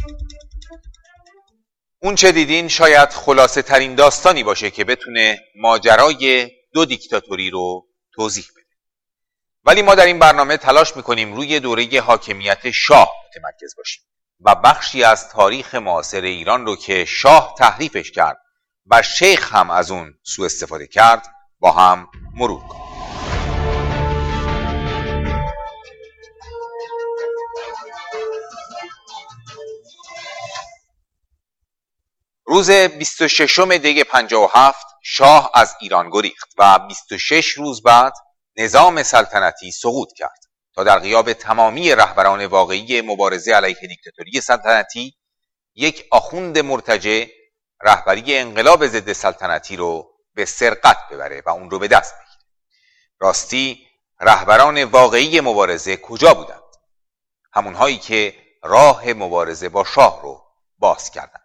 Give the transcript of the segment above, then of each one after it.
اون چه دیدین شاید خلاصه ترین داستانی باشه که بتونه ماجرای دو دیکتاتوری رو توضیح بده. ولی ما در این برنامه تلاش میکنیم روی دوره حاکمیت شاه متمرکز باشیم و بخشی از تاریخ معاصر ایران رو که شاه تحریفش کرد و شیخ هم از اون سوء استفاده کرد با هم مرور کنیم. روز 26 دی 57 شاه از ایران گریخت و 26 روز بعد نظام سلطنتی سقوط کرد تا در غیاب تمامی رهبران واقعی مبارزه علیه دیکتاتوری سلطنتی یک آخوند مرتجع رهبری انقلاب ضد سلطنتی رو به سرقت ببره و اون رو به دست بگیره. راستی رهبران واقعی مبارزه کجا بودند؟ همونهایی که راه مبارزه با شاه رو باز کردند.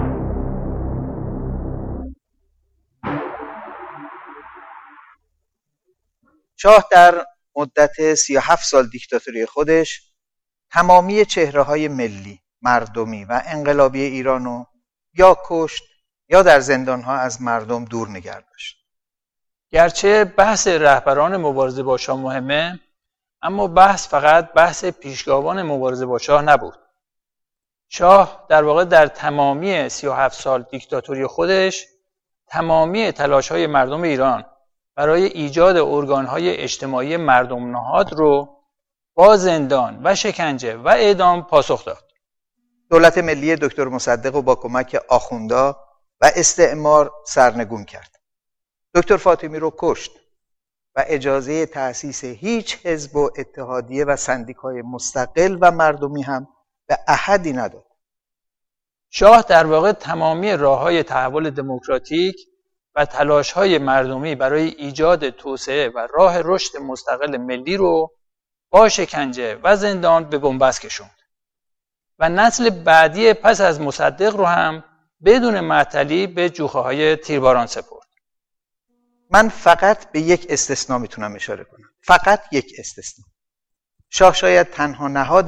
شاه در مدت 37 سال دیکتاتوری خودش تمامی چهره‌های ملی، مردمی و انقلابی ایرانو یا کشت یا در زندان‌ها از مردم دور نگه داشت. گرچه بحث رهبران مبارزه با شاه مهمه، اما بحث فقط بحث پیشگاوان مبارزه با شاه نبود. شاه در واقع در تمامی 37 سال دیکتاتوری خودش تمامی تلاش‌های مردم ایران برای ایجاد ارگان‌های اجتماعی مردم نهاد رو با زندان و شکنجه و اعدام پاسخ داد. دولت ملی دکتر مصدق رو با کمک آخوندا و استعمار سرنگون کرد. دکتر فاطمی رو کشت و اجازه تأسیس هیچ حزب و اتحادیه و سندیکای مستقل و مردمی هم به احدی نداد. شاه در واقع تمامی راه‌های تحول دموکراتیک و تلاش‌های مردمی برای ایجاد توسعه و راه رشد مستقل ملی رو با شکنجه و زندان به بنبست کشوند و نسل بعدی پس از مصدق رو هم بدون معطلی به جوخه‌های تیرباران سپرد. من فقط به یک استثنا میتونم اشاره کنم. فقط یک استثنا. شاه شاید تنها نهاد